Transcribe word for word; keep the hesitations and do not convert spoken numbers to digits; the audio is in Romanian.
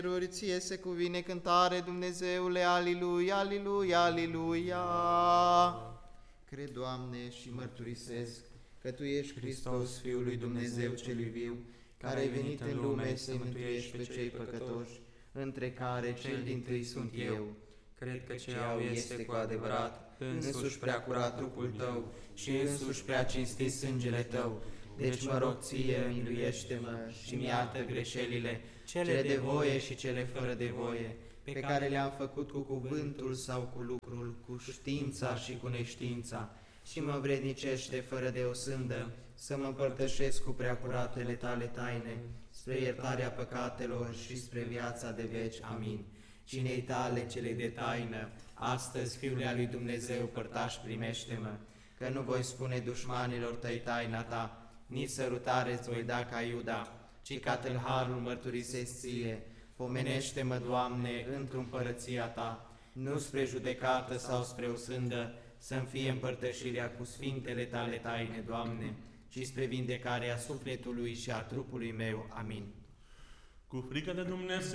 Ție se cuvine cântare, Dumnezeule, aliluia, aliluia, aliluia. Cred, Doamne, și mărturisesc că Tu ești Hristos, Fiul lui Dumnezeu celui viu, care ai venit în lume să mântuiești pe cei păcătoși, între care cel dintâi sunt eu. Cred că ce au este cu adevărat, însuși prea curat trupul Tău și însuși prea cinstit sângele Tău. Deci mă rog Ție, miluiește-mă și-mi iartă greșelile, cele de voie și cele fără de voie, pe care le-am făcut cu cuvântul sau cu lucrul, cu știința și cu neștiința, și mă vrednicește fără de o sândă să mă împărtășesc cu preacuratele Tale taine, spre iertarea păcatelor și spre viața de veci. Amin. Cinei Tale, cele de taină, astăzi, Fiule al lui Dumnezeu, părtaș primește-mă, că nu voi spune dușmanilor Tăi taina Ta, nici sărutare îți voi da ca Iuda, ci ca tâlharul mărturisesc Ție. Pomenește-mă, Doamne, într-o împărăția Ta, nu spre judecată sau spre o sândă, să-mi fie împărtășirea cu sfintele Tale taine, Doamne, ci spre vindecarea sufletului și a trupului meu. Amin. Cu frică de Dumnezeu